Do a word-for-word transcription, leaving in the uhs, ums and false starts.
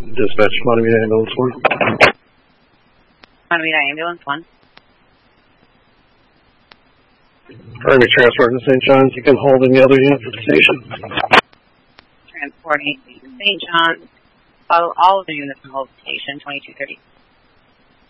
Dispatch, Montevita Ambulance one. Montevita Ambulance one. Primary transport to Saint John's. You can hold any other units at the station. Transporting to Saint John's. All, all of the units can hold the station, twenty-two thirty.